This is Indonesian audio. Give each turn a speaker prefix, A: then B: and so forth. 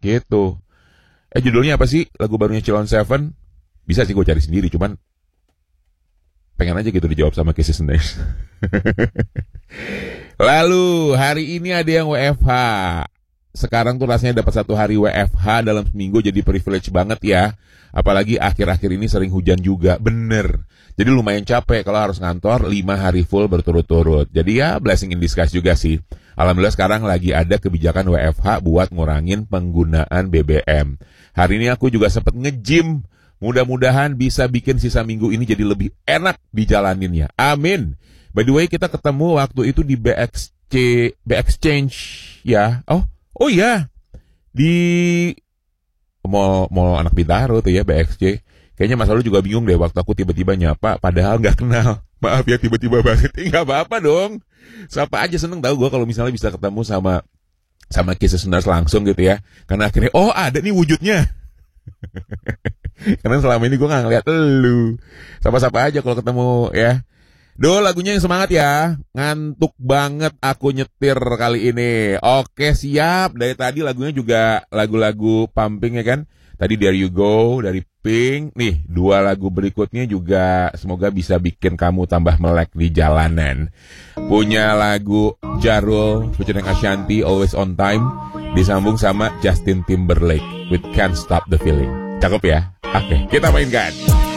A: Gitu. Judulnya apa sih lagu barunya Ceylon Seven? Bisa sih gue cari sendiri, cuman pengen aja gitu dijawab sama Casey Sanders. Lalu hari ini ada yang WFH. Sekarang tuh rasanya dapat 1 hari WFH dalam seminggu jadi privilege banget ya. Apalagi akhir-akhir ini sering hujan juga, bener. Jadi lumayan capek kalau harus ngantor 5 hari full berturut-turut. Jadi ya blessing in disguise juga sih. Alhamdulillah sekarang lagi ada kebijakan WFH buat ngurangin penggunaan BBM. Hari ini aku juga sempat nge-gym. Mudah-mudahan bisa bikin sisa minggu ini jadi lebih enak dijalaninnya. Amin. By the way, kita ketemu waktu itu di BXchange ya. Oh iya. Di mall anak Bintaro tuh ya, BXC. Kayaknya Mas Lalu juga bingung deh waktu aku tiba-tiba nyapa padahal nggak kenal. Maaf ya tiba-tiba banget. Nggak apa-apa dong. Siapa aja seneng tahu gue kalau misalnya bisa ketemu sama Casey Sanders langsung gitu ya. Karena akhirnya ada nih wujudnya. Karena selama ini gue gak ngeliat lu. Sapa-sapa aja kalau ketemu ya. Lagunya yang semangat ya. Ngantuk banget aku nyetir kali ini. Oke siap. Dari tadi lagunya juga lagu-lagu pumping ya kan. Tadi There You Go dari Pink. Nih 2 lagu berikutnya juga semoga bisa bikin kamu tambah melek di jalanan. Punya lagu Jarul featuring Ashanti Always On Time disambung sama Justin Timberlake with Can't Stop the Feeling. Cakep ya? Oke, kita mainkan.